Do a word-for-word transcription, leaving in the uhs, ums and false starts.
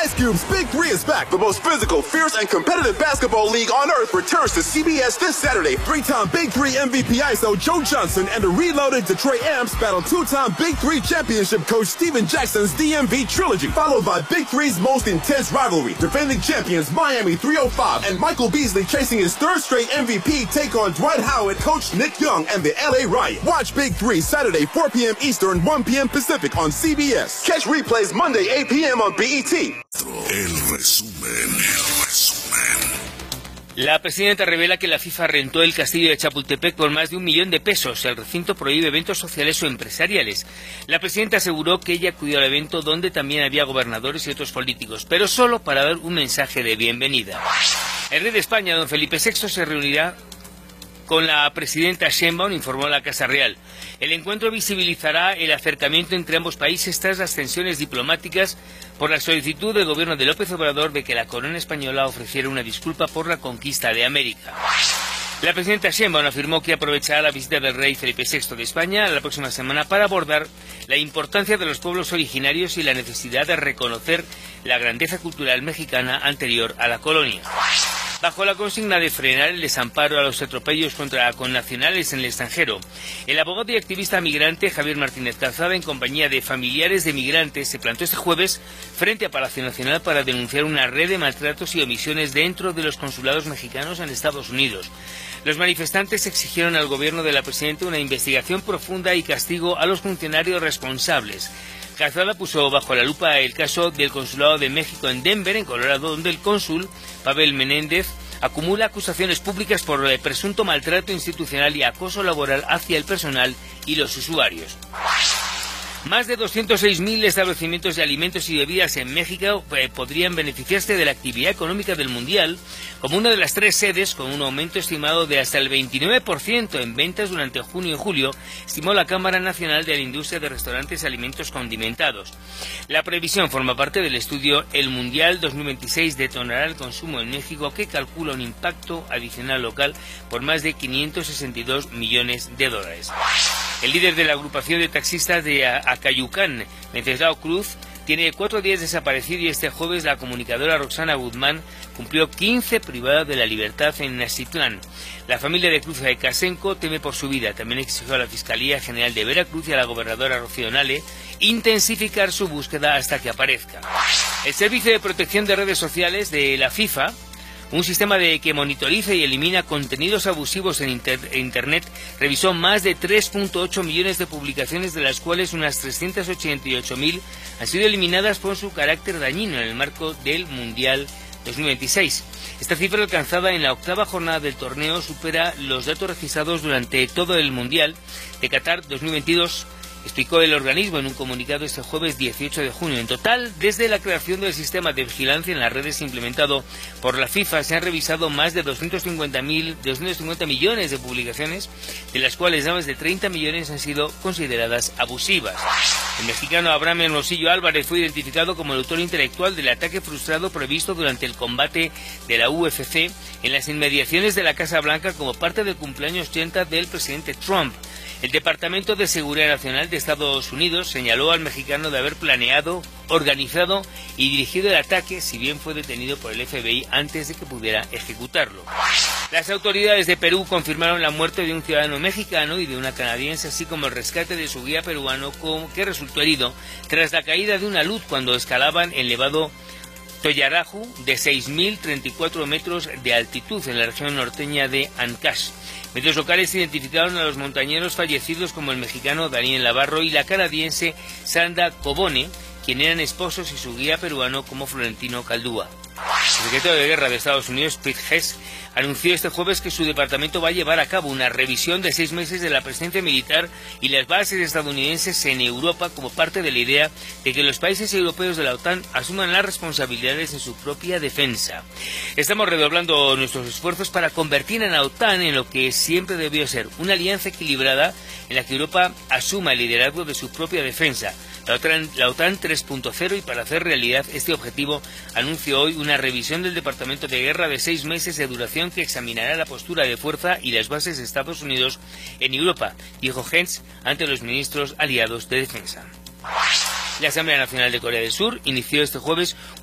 Ice Cube's Big Three is back. The most physical, fierce, and competitive basketball league on earth returns to C B S this Saturday. Three-time Big Three M V P I S O Joe Johnson and the reloaded Detroit Amps battle two-time Big Three championship coach Steven Jackson's D M V trilogy, followed by Big Three's most intense rivalry. Defending champions Miami three oh five and Michael Beasley chasing his third straight M V P take on Dwight Howard, coach Nick Young, and the L A Riot. Watch Big Three Saturday, four p.m. Eastern, one p.m. Pacific on C B S. Catch replays Monday, eight p.m. on B E T. El resumen, el resumen. La presidenta revela que la FIFA rentó el castillo de Chapultepec por más de un millón de pesos. El recinto prohíbe eventos sociales o empresariales. La presidenta aseguró que ella acudió al evento donde también había gobernadores y otros políticos, pero solo para dar un mensaje de bienvenida. El rey de España, don Felipe sexto, se reunirá con la presidenta Sheinbaum, informó la Casa Real. El encuentro visibilizará el acercamiento entre ambos países tras las tensiones diplomáticas por la solicitud del gobierno de López Obrador de que la corona española ofreciera una disculpa por la conquista de América. La presidenta Sheinbaum afirmó que aprovechará la visita del rey Felipe sexto de España la próxima semana para abordar la importancia de los pueblos originarios y la necesidad de reconocer la grandeza cultural mexicana anterior a la colonia. Bajo la consigna de frenar el desamparo a los atropellos contra connacionales en el extranjero, el abogado y activista migrante Javier Martínez Calzada, en compañía de familiares de migrantes, se plantó este jueves frente a Palacio Nacional para denunciar una red de maltratos y omisiones dentro de los consulados mexicanos en Estados Unidos. Los manifestantes exigieron al gobierno de la presidenta una investigación profunda y castigo a los funcionarios responsables. Calzada puso bajo la lupa el caso del Consulado de México en Denver, en Colorado, donde el cónsul Pavel Menéndez acumula acusaciones públicas por presunto maltrato institucional y acoso laboral hacia el personal y los usuarios. Más de doscientos seis mil establecimientos de alimentos y bebidas en México eh, podrían beneficiarse de la actividad económica del Mundial como una de las tres sedes, con un aumento estimado de hasta el veintinueve por ciento en ventas durante junio y julio, estimó la Cámara Nacional de la Industria de Restaurantes y Alimentos Condimentados. La previsión forma parte del estudio El Mundial dos mil veintiséis detonará el consumo en México, que calcula un impacto adicional local por más de quinientos sesenta y dos millones de dólares. El líder de la agrupación de taxistas de Acayucán, Wenceslao Cruz, tiene cuatro días desaparecido y este jueves la comunicadora Roxana Guzmán cumplió quince privadas de la libertad en Nacitlán. La familia de Cruz de Casenco teme por su vida. También exigió a la Fiscalía General de Veracruz y a la gobernadora Rocío Nale intensificar su búsqueda hasta que aparezca. El Servicio de Protección de Redes Sociales de la FIFA, un sistema de que monitoriza y elimina contenidos abusivos en inter Internet, revisó más de tres punto ocho millones de publicaciones, de las cuales unas trescientas ochenta y ocho mil han sido eliminadas por su carácter dañino en el marco del Mundial dos mil veintiséis. Esta cifra, alcanzada en la octava jornada del torneo, supera los datos registrados durante todo el Mundial de Qatar dos mil veintidós, explicó el organismo en un comunicado este jueves dieciocho de junio. En total, desde la creación del sistema de vigilancia en las redes implementado por la FIFA, se han revisado más de doscientos cincuenta millones de publicaciones, de las cuales más de treinta millones han sido consideradas abusivas. El mexicano Abraham Hermosillo Álvarez fue identificado como el autor intelectual del ataque frustrado previsto durante el combate de la U F C en las inmediaciones de la Casa Blanca como parte del cumpleaños ochenta del presidente Trump. El Departamento de Seguridad Nacional de Estados Unidos señaló al mexicano de haber planeado, organizado y dirigido el ataque, si bien fue detenido por el F B I antes de que pudiera ejecutarlo. Las autoridades de Perú confirmaron la muerte de un ciudadano mexicano y de una canadiense, así como el rescate de su guía peruano, que resultó herido tras la caída de una luz cuando escalaban el nevado Toyaraju, de seis mil treinta y cuatro metros de altitud en la región norteña de Ancash. Medios locales identificaron a los montañeros fallecidos como el mexicano Daniel Navarro y la canadiense Sandra Cobone, quien eran esposos, y su guía peruano como Florentino Caldúa. El secretario de Guerra de Estados Unidos, Pete Hess, anunció este jueves que su departamento va a llevar a cabo una revisión de seis meses de la presencia militar y las bases estadounidenses en Europa, como parte de la idea de que los países europeos de la OTAN asuman las responsabilidades en su propia defensa. Estamos redoblando nuestros esfuerzos para convertir a la OTAN en lo que siempre debió ser, una alianza equilibrada en la que Europa asuma el liderazgo de su propia defensa, la OTAN, la OTAN tres punto cero, y para hacer realidad este objetivo anunció hoy una revisión del Departamento de Guerra de seis meses de duración que examinará la postura de fuerza y las bases de Estados Unidos en Europa, dijo Hens ante los ministros aliados de defensa. La Asamblea Nacional de Corea del Sur inició este jueves